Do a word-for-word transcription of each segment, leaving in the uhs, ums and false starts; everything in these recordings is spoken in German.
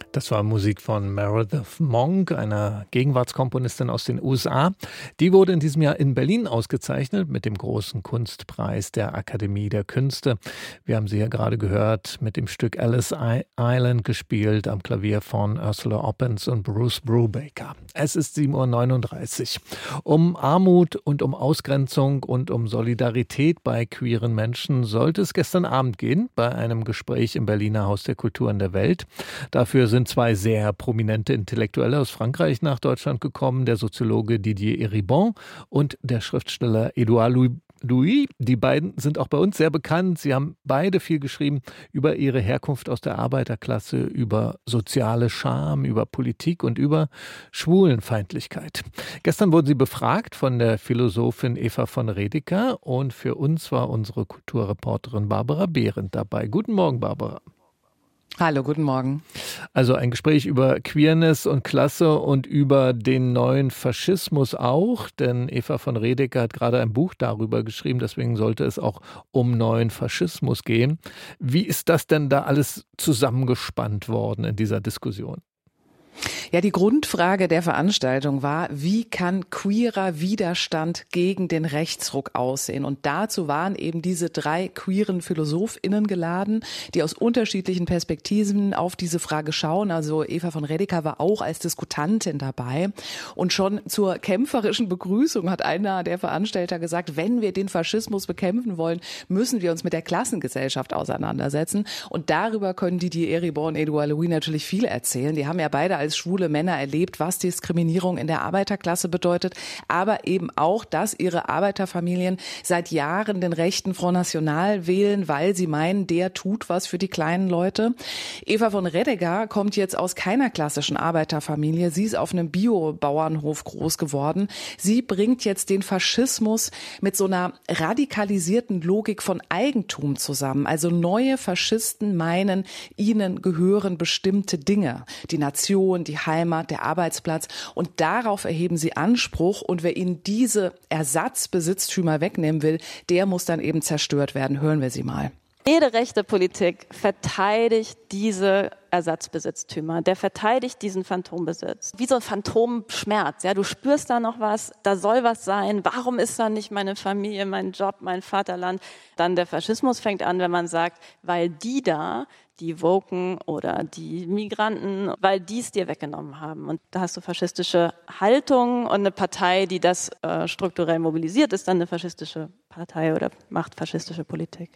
Das war Musik von Meredith Monk, einer Gegenwartskomponistin aus den U S A. Die wurde in diesem Jahr in Berlin ausgezeichnet mit dem großen Kunstpreis der Akademie der Künste. Wir haben sie ja gerade gehört mit dem Stück Alice Island gespielt am Klavier von Ursula Oppens und Bruce Brubaker. Es ist sieben Uhr neununddreißig. Um Armut und um Ausgrenzung und um Solidarität bei queeren Menschen sollte es gestern Abend gehen bei einem Gespräch im Berliner Haus der Kulturen der Welt. Dafür sind zwei sehr prominente Intellektuelle aus Frankreich nach Deutschland gekommen, der Soziologe Didier Eribon und der Schriftsteller Édouard Louis. Die beiden sind auch bei uns sehr bekannt. Sie haben beide viel geschrieben über ihre Herkunft aus der Arbeiterklasse, über soziale Scham, über Politik und über Schwulenfeindlichkeit. Gestern wurden sie befragt von der Philosophin Eva von Redeker und für uns war unsere Kulturreporterin Barbara Behrendt dabei. Guten Morgen, Barbara. Hallo, guten Morgen. Also ein Gespräch über Queerness und Klasse und über den neuen Faschismus auch, denn Eva von Redeker hat gerade ein Buch darüber geschrieben, deswegen sollte es auch um neuen Faschismus gehen. Wie ist das denn da alles zusammengespannt worden in dieser Diskussion? Ja, die Grundfrage der Veranstaltung war, wie kann queerer Widerstand gegen den Rechtsruck aussehen? Und dazu waren eben diese drei queeren PhilosophInnen geladen, die aus unterschiedlichen Perspektiven auf diese Frage schauen. Also Eva von Redeker war auch als Diskutantin dabei. Und schon zur kämpferischen Begrüßung hat einer der Veranstalter gesagt, wenn wir den Faschismus bekämpfen wollen, müssen wir uns mit der Klassengesellschaft auseinandersetzen. Und darüber können Didier Eribon und Édouard Louis natürlich viel erzählen. Die haben ja beide als schwule Männer erlebt, was Diskriminierung in der Arbeiterklasse bedeutet, aber eben auch, dass ihre Arbeiterfamilien seit Jahren den rechten Front National wählen, weil sie meinen, der tut was für die kleinen Leute. Eva von Redeker kommt jetzt aus keiner klassischen Arbeiterfamilie. Sie ist auf einem Biobauernhof groß geworden. Sie bringt jetzt den Faschismus mit so einer radikalisierten Logik von Eigentum zusammen. Also neue Faschisten meinen, ihnen gehören bestimmte Dinge. Die Nation, die Heimat, der Arbeitsplatz. Und darauf erheben sie Anspruch. Und wer ihnen diese Ersatzbesitztümer wegnehmen will, der muss dann eben zerstört werden. Hören wir sie mal. Jede rechte Politik verteidigt diese Ersatzbesitztümer, der verteidigt diesen Phantombesitz. Wie so ein Phantomschmerz. Ja, du spürst da noch was, da soll was sein. Warum ist da nicht meine Familie, mein Job, mein Vaterland? Dann der Faschismus fängt an, wenn man sagt, weil die da, die Woken oder die Migranten, weil die es dir weggenommen haben. Und da hast du faschistische Haltung und eine Partei, die das äh, strukturell mobilisiert, ist dann eine faschistische Partei oder macht faschistische Politik.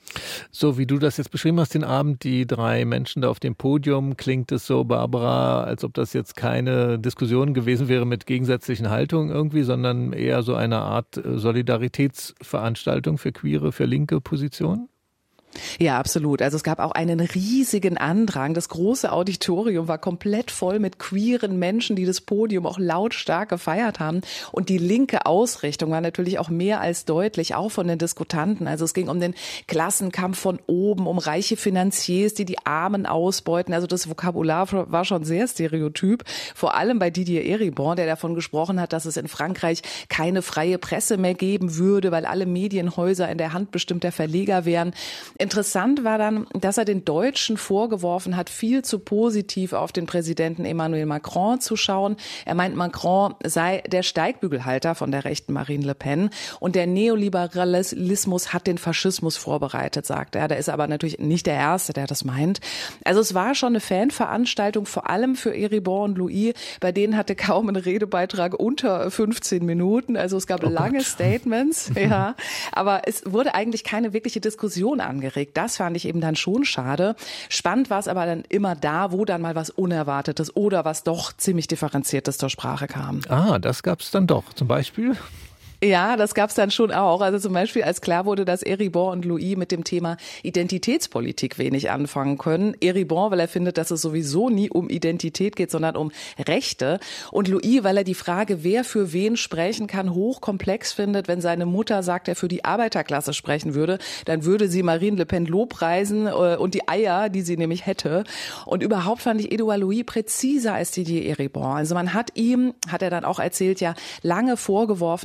So wie du das jetzt beschrieben hast, den Abend, die drei Menschen da auf dem Podium, klingt es so, Barbara, als ob das jetzt keine Diskussion gewesen wäre mit gegensätzlichen Haltungen irgendwie, sondern eher so eine Art Solidaritätsveranstaltung für queere, für linke Positionen? Ja, absolut. Also es gab auch einen riesigen Andrang. Das große Auditorium war komplett voll mit queeren Menschen, die das Podium auch lautstark gefeiert haben. Und die linke Ausrichtung war natürlich auch mehr als deutlich, auch von den Diskutanten. Also es ging um den Klassenkampf von oben, um reiche Finanziers, die die Armen ausbeuten. Also das Vokabular war schon sehr stereotyp. Vor allem bei Didier Eribon, der davon gesprochen hat, dass es in Frankreich keine freie Presse mehr geben würde, weil alle Medienhäuser in der Hand bestimmter Verleger wären. Interessant war dann, dass er den Deutschen vorgeworfen hat, viel zu positiv auf den Präsidenten Emmanuel Macron zu schauen. Er meint, Macron sei der Steigbügelhalter von der rechten Marine Le Pen und der Neoliberalismus hat den Faschismus vorbereitet, sagt er. Der ist aber natürlich nicht der Erste, der das meint. Also es war schon eine Fanveranstaltung, vor allem für Eribon und Louis. Bei denen hatte kaum ein Redebeitrag unter fünfzehn Minuten. Also es gab oh lange Gott. Statements, ja, aber es wurde eigentlich keine wirkliche Diskussion angeregt. Das fand ich eben dann schon schade. Spannend war es aber dann immer da, wo dann mal was Unerwartetes oder was doch ziemlich Differenziertes zur Sprache kam. Ah, das gab es dann doch. Zum Beispiel? Ja, das gab's dann schon auch. Also zum Beispiel, als klar wurde, dass Eribon und Louis mit dem Thema Identitätspolitik wenig anfangen können. Eribon, weil er findet, dass es sowieso nie um Identität geht, sondern um Rechte. Und Louis, weil er die Frage, wer für wen sprechen kann, hochkomplex findet. Wenn seine Mutter sagt, er für die Arbeiterklasse sprechen würde, dann würde sie Marine Le Pen lobpreisen und die Eier, die sie nämlich hätte. Und überhaupt fand ich Édouard Louis präziser als Didier Eribon. Also man hat ihm, hat er dann auch erzählt, ja lange vorgeworfen, die Arbeit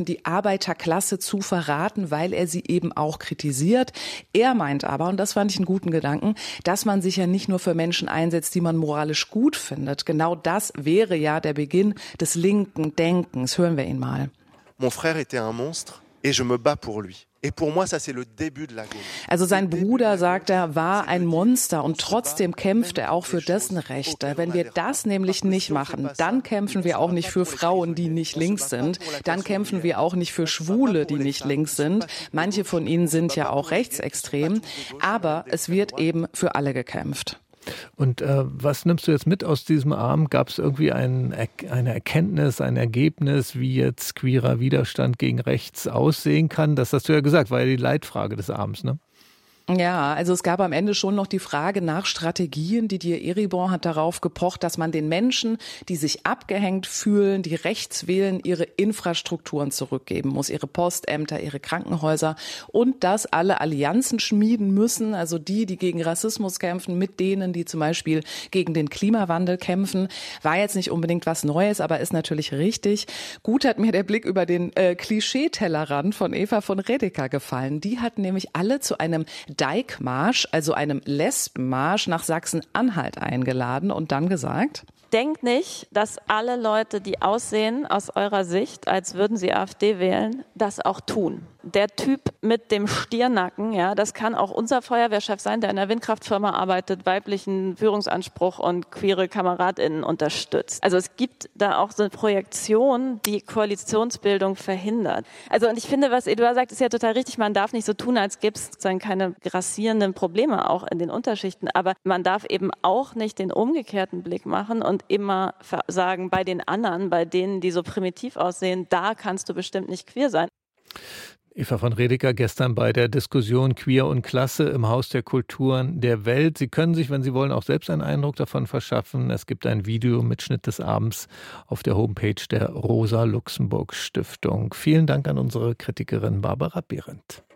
Arbeiterklasse zu verraten, weil er sie eben auch kritisiert. Er meint aber, und das fand ich einen guten Gedanken, dass man sich ja nicht nur für Menschen einsetzt, die man moralisch gut findet. Genau das wäre ja der Beginn des linken Denkens. Hören wir ihn mal. Mon frère était un monstre et je me bats pour lui. Also sein Bruder, sagt er, war ein Monster und trotzdem kämpft er auch für dessen Rechte. Wenn wir das nämlich nicht machen, dann kämpfen wir auch nicht für Frauen, die nicht links sind. Dann kämpfen wir auch nicht für Schwule, die nicht links sind. Manche von ihnen sind ja auch rechtsextrem. Aber es wird eben für alle gekämpft. Und äh, was nimmst du jetzt mit aus diesem Abend? Gab es irgendwie ein, eine Erkenntnis, ein Ergebnis, wie jetzt queerer Widerstand gegen rechts aussehen kann? Das hast du ja gesagt, war ja die Leitfrage des Abends, ne? Ja, also es gab am Ende schon noch die Frage nach Strategien. Didier Eribon hat darauf gepocht, dass man den Menschen, die sich abgehängt fühlen, die rechts wählen, ihre Infrastrukturen zurückgeben muss, ihre Postämter, ihre Krankenhäuser und dass alle Allianzen schmieden müssen, also die, die gegen Rassismus kämpfen, mit denen, die zum Beispiel gegen den Klimawandel kämpfen. War jetzt nicht unbedingt was Neues, aber ist natürlich richtig. Gut hat mir der Blick über den äh, Klischeetellerrand von Eva von Redeker gefallen. Die hat nämlich alle zu einem Dijkmarsch, also einem Lesbenmarsch nach Sachsen-Anhalt eingeladen und dann gesagt: Denkt nicht, dass alle Leute, die aussehen aus eurer Sicht, als würden sie AfD wählen, das auch tun. Der Typ mit dem Stirnacken, ja, das kann auch unser Feuerwehrchef sein, der in einer Windkraftfirma arbeitet, weiblichen Führungsanspruch und queere KameradInnen unterstützt. Also es gibt da auch so eine Projektion, die Koalitionsbildung verhindert. Also und ich finde, was Eduard sagt, ist ja total richtig. Man darf nicht so tun, als gäbe es sozusagen keine grassierenden Probleme auch in den Unterschichten. Aber man darf eben auch nicht den umgekehrten Blick machen und immer sagen, bei den anderen, bei denen, die so primitiv aussehen, da kannst du bestimmt nicht queer sein. Eva von Redeker gestern bei der Diskussion Queer und Klasse im Haus der Kulturen der Welt. Sie können sich, wenn Sie wollen, auch selbst einen Eindruck davon verschaffen. Es gibt ein Videomitschnitt des Abends auf der Homepage der Rosa-Luxemburg-Stiftung. Vielen Dank an unsere Kritikerin Barbara Behrendt.